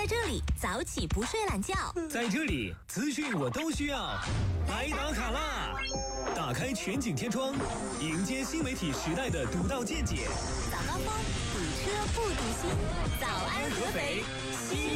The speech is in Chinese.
这里早起不睡懒觉， 在这里资讯我都需要。来打卡啦！打开全景天窗，迎接新媒体时代的独到见解。 早高峰，堵车不堵心。早安合肥，新